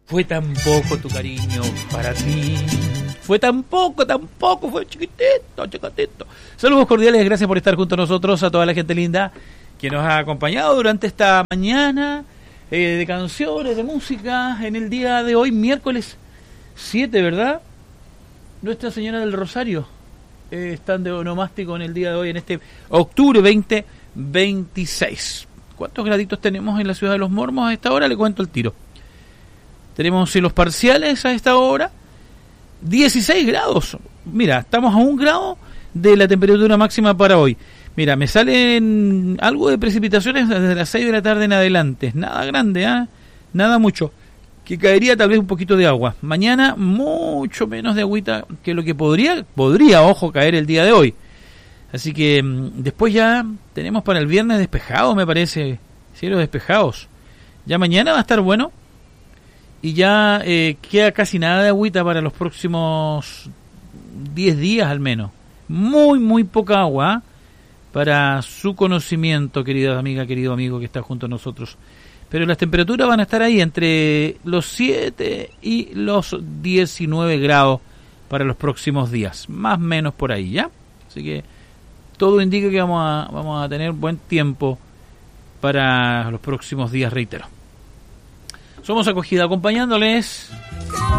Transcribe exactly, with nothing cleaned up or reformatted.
Fue tan poco tu cariño para ti. Fue tan poco, tan poco, fue chiquitito, chiquitito. Saludos cordiales, gracias por estar junto a nosotros, a toda la gente linda que nos ha acompañado durante esta mañana eh, de canciones, de música, en el día de hoy, miércoles siete, ¿verdad? Nuestra Señora del Rosario eh, están de onomástico en el día de hoy, en este octubre veinte veintiséis. ¿Cuántos graditos tenemos en la ciudad de Los Mormos a esta hora? Le cuento el tiro. Tenemos cielos parciales a esta hora, dieciséis grados. Mira, estamos a un grado de la temperatura máxima para hoy. Mira, me salen algo de precipitaciones desde las seis de la tarde en adelante. Nada grande, ¿eh? Nada mucho. Que caería tal vez un poquito de agua. Mañana mucho menos de agüita que lo que podría, podría, ojo, caer el día de hoy. Así que después ya tenemos para el viernes despejado, me parece. Cielos despejados. Ya mañana va a estar bueno. Y ya eh, queda casi nada de agüita para los próximos diez días al menos. Muy, muy poca agua, ¿eh? Para su conocimiento, querida amiga, querido amigo que está junto a nosotros. Pero las temperaturas van a estar ahí entre los siete y los diecinueve grados para los próximos días. Más o menos por ahí, ¿ya? Así que todo indica que vamos a, vamos a tener buen tiempo para los próximos días, reitero. Somos Acogida acompañándoles.